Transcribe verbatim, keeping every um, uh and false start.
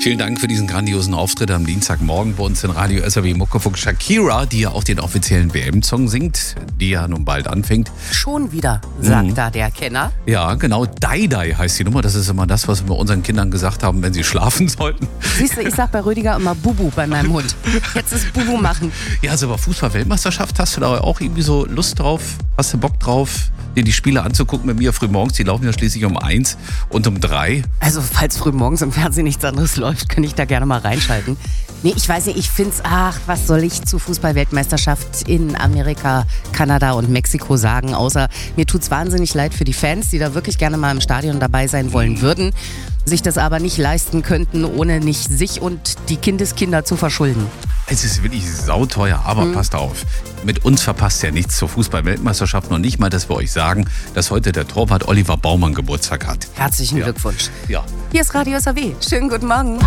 Vielen Dank für diesen grandiosen Auftritt am Dienstagmorgen bei uns in Radio S R W Muckefuck. Shakira, die ja auch den offiziellen W M-Song singt, die ja nun bald anfängt. Schon wieder, sagt Mhm. da der Kenner. Ja, genau. Dai Dai heißt die Nummer. Das ist immer das, was wir unseren Kindern gesagt haben, wenn sie schlafen sollten. Siehst du, ich sag bei Rüdiger immer Bubu bei meinem Hund. Jetzt ist Bubu machen. Ja, also bei Fußball-Weltmeisterschaft hast du da auch irgendwie so Lust drauf? Hast du Bock drauf, dir die Spiele anzugucken mit mir früh morgens? Die laufen ja schließlich um eins und um drei. Also falls früh morgens im Fernsehen nichts anderes läuft, kann ich da gerne mal reinschalten. Nee, ich weiß nicht, ich find's, ach, was soll ich zu Fußball-Weltmeisterschaft in Amerika, Kanada und Mexiko sagen, außer mir tut's wahnsinnig leid für die Fans, die da wirklich gerne mal im Stadion dabei sein wollen würden, sich das aber nicht leisten könnten, ohne nicht sich und die Kindeskinder zu verschulden. Es ist wirklich sauteuer, aber mhm. passt auf. Mit uns verpasst ja nichts zur Fußball-Weltmeisterschaft. Noch nicht mal, dass wir euch sagen, dass heute der Torwart Oliver Baumann Geburtstag hat. Herzlichen Ja. Glückwunsch. Ja. Hier ist Radio S R W. Schönen guten Morgen.